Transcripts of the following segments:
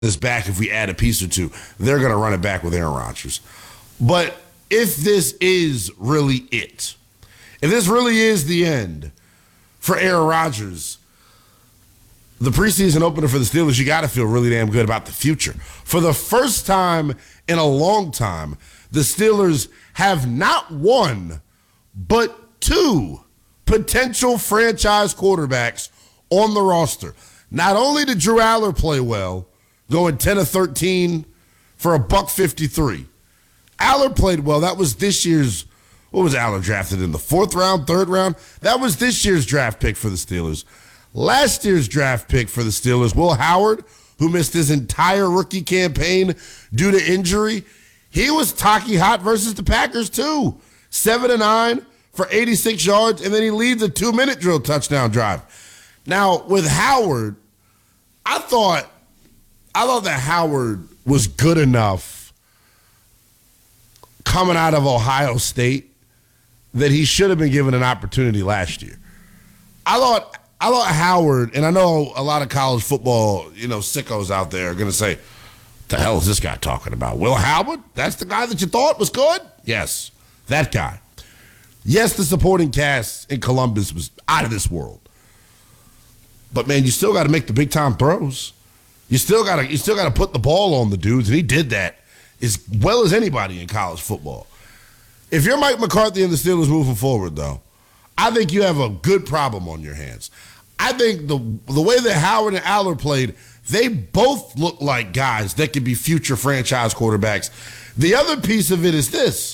this back if we add a piece or two. They're going to run it back with Aaron Rodgers. But if this is really it, if this really is the end for Aaron Rodgers, the preseason opener for the Steelers, you got to feel really damn good about the future. For the first time in a long time, the Steelers have not one, but two potential franchise quarterbacks on the roster. Not only did Drew Aller play well, going 10 of 13 for $153. Aller played well. That was this year's, what was Aller drafted in the fourth round, third round? That was this year's draft pick for the Steelers. Last year's draft pick for the Steelers, Will Howard, who missed his entire rookie campaign due to injury, he was talky hot versus the Packers too. 7-9 for 86 yards, and then he leads a 2-minute drill touchdown drive. Now, with Howard, I thought that Howard was good enough coming out of Ohio State that he should have been given an opportunity last year. I thought Howard, and I know a lot of college football, sickos out there are going to say, what the hell is this guy talking about? Will Howard? That's the guy that you thought was good? Yes, that guy. Yes, the supporting cast in Columbus was out of this world. But, man, you still got to make the big-time throws. You still got to put the ball on the dudes, and he did that as well as anybody in college football. If you're Mike McCarthy and the Steelers moving forward, though, I think you have a good problem on your hands. I think the way that Howard and Aller played, they both look like guys that could be future franchise quarterbacks. The other piece of it is this.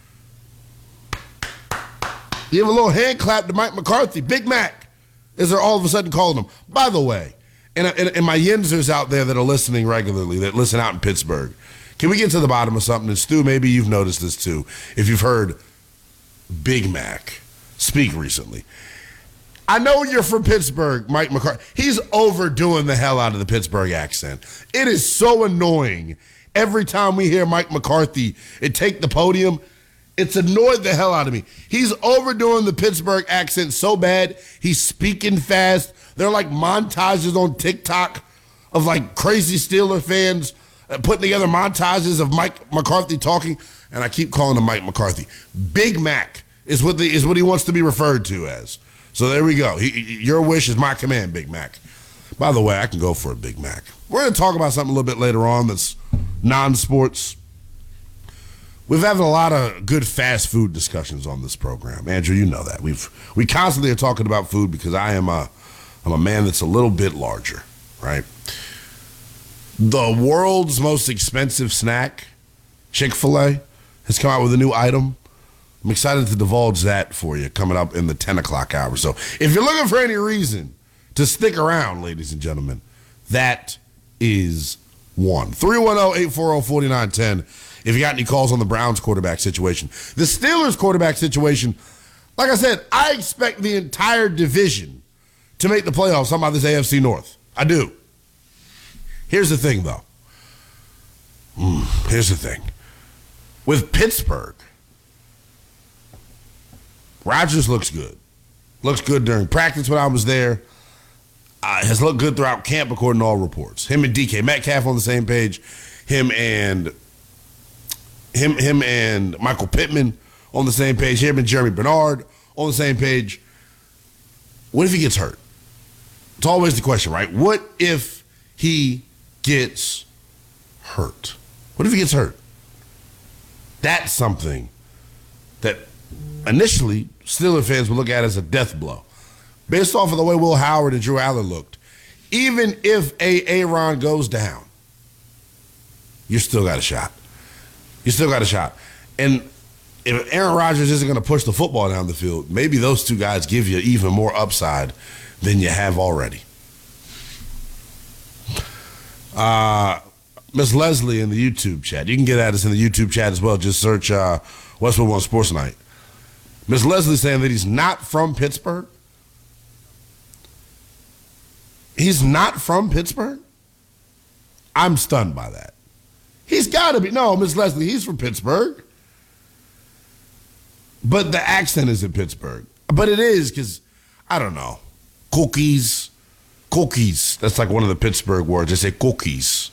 You have a little hand clap to Mike McCarthy. Big Mac, as they're all of a sudden calling him. By the way, and my Yinzers out there that are listening regularly, that listen out in Pittsburgh, can we get to the bottom of something? And Stu, maybe you've noticed this too. If you've heard Big Mac speak recently. I know you're from Pittsburgh, Mike McCarthy. He's overdoing the hell out of the Pittsburgh accent. It is so annoying. Every time we hear Mike McCarthy take the podium, it's annoyed the hell out of me. He's overdoing the Pittsburgh accent so bad. He's speaking fast. There are like montages on TikTok of like crazy Steeler fans putting together montages of Mike McCarthy talking, and I keep calling him Mike McCarthy. Big Mac is what he wants to be referred to as. So there we go. Your wish is my command, Big Mac. By the way, I can go for a Big Mac. We're going to talk about something a little bit later on that's non-sports. We've had a lot of good fast food discussions on this program. Andrew, you know that. We constantly are talking about food because I'm a man that's a little bit larger, right? The world's most expensive snack, Chick-fil-A, has come out with a new item. I'm excited to divulge that for you coming up in the 10 o'clock hour. So if you're looking for any reason to stick around, ladies and gentlemen, that is one. 310-840-4910 if you got any calls on the Browns quarterback situation. The Steelers quarterback situation, like I said, I expect the entire division to make the playoffs. I'm about this AFC North. I do. Here's the thing, though. Here's the thing. With Pittsburgh, Rodgers looks good. Looks good during practice when I was there. Has looked good throughout camp according to all reports. Him and DK Metcalf on the same page. Him and Michael Pittman on the same page. Him and Jeremy Bernard on the same page. What if he gets hurt? It's always the question, right? What if he gets hurt? What if he gets hurt? That's something that initially Steelers fans would look at as a death blow. Based off of the way Will Howard and Drew Aller looked, even if Aaron goes down, you still got a shot. You still got a shot. And if Aaron Rodgers isn't going to push the football down the field, maybe those two guys give you even more upside than you have already. Miss Leslie in the YouTube chat. You can get at us in the YouTube chat as well. Just search Westwood One Sports Night. Miss Leslie saying that he's not from Pittsburgh. He's not from Pittsburgh? I'm stunned by that. He's got to be. No, Miss Leslie, he's from Pittsburgh. But the accent is in Pittsburgh. But it is because, I don't know, cookies. Cookies. That's like one of the Pittsburgh words. They say cookies.